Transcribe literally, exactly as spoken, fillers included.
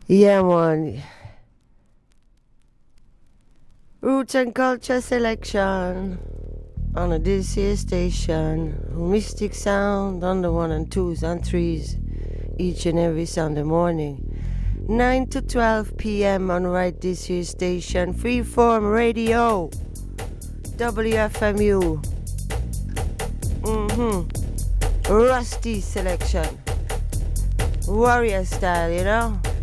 Yeah, man. Roots and culture selection on a D C station. Mystic sound on the one and twos and threes each and every Sunday morning. nine to twelve p.m. on Right D C station. Freeform Radio. W F M U. Mm-hmm. Rusty selection. Warrior style, you know?